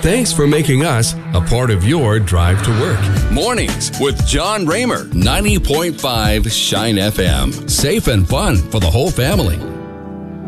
Thanks for making us a part of your drive to work. Mornings with John Raymer, 90.5 Shine FM. Safe and fun for the whole family.